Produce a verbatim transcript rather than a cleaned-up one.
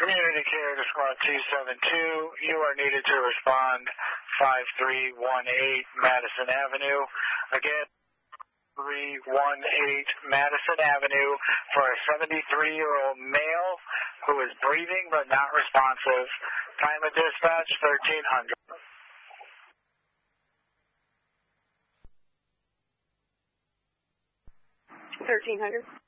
Community Care to Squad two seven two. You are needed to respond five three one eight Madison Avenue. Again, three one eight Madison Avenue for a seventy-three-year-old male who is breathing but not responsive. Time of dispatch, thirteen hundred. thirteen hundred.